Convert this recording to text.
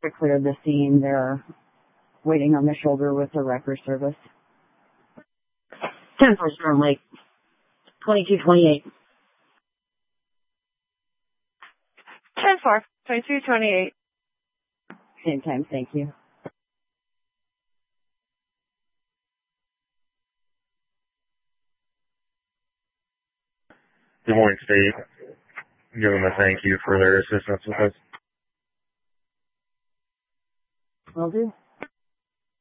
to clear the scene. They're waiting on the shoulder with the wrecker service. 10-4 Storm Lake, 2228. 10-4, 2228. Same time, thank you. Good morning, State. Give them a thank you for their assistance with us. Will do.